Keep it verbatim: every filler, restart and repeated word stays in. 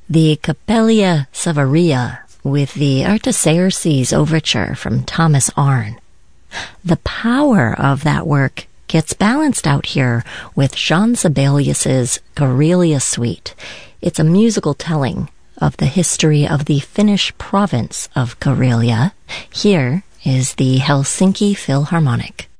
the Capella Savaria with the Artaxerxes Overture from Thomas Arne. The power of that work gets balanced out here with Jean Sibelius's Karelia Suite. It's a musical telling of the history of the Finnish province of Karelia. Here is the Helsinki Philharmonic.